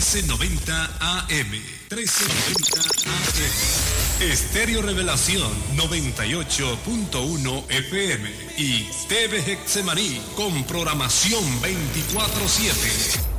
1390 AM. 1390 AM. Estéreo Revelación 98.1 FM. Y TV Hexemaní con programación 24/7.